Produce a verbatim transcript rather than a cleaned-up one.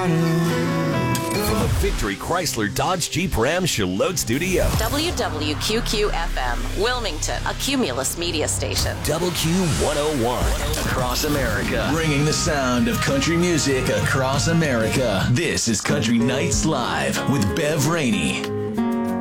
From the Victory Chrysler Dodge Jeep Ram Charlotte Studio. W W Q Q F M, Wilmington, a Cumulus media station. W Q one oh one. Across America. Bringing the sound of country music across America. This is Country Nights Live with Bev Rainey.